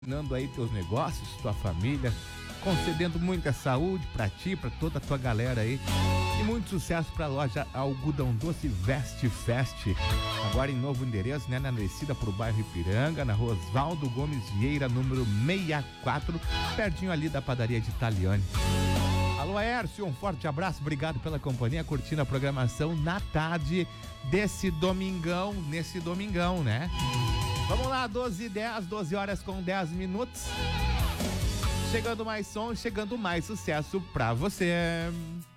Nando aí teus negócios, tua família, concedendo muita saúde pra ti, pra toda a tua galera aí. E muito sucesso pra loja Algodão Doce Veste Fest. Agora em novo endereço, né? Na descida pro bairro Ipiranga, na rua Osvaldo Gomes Vieira, número 64, pertinho ali da padaria de Italiane. Alô, Aércio, um forte abraço, obrigado pela companhia, curtindo a programação na tarde nesse domingão, né? Vamos lá, 12h10, 12 horas com 10 minutos. Chegando mais som, chegando mais sucesso pra você.